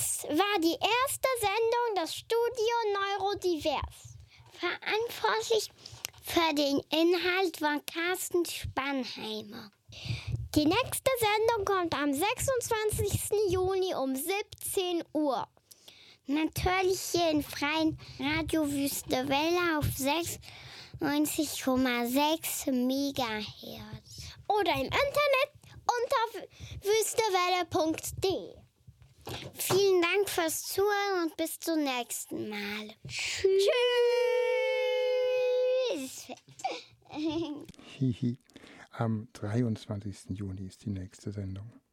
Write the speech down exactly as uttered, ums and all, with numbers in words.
Das war die erste Sendung des Studio Neurodivers. Verantwortlich für den Inhalt war Carsten Spannheimer. Die nächste Sendung kommt am sechsundzwanzigsten Juni um siebzehn Uhr. Natürlich hier in freien Radio Wüste Welle auf sechsundneunzig Komma sechs Megahertz. Oder im Internet unter wüstewelle punkt de. Vielen Dank fürs Zuhören und bis zum nächsten Mal. Tschüss. Hihi. Am dreiundzwanzigsten Juni ist die nächste Sendung.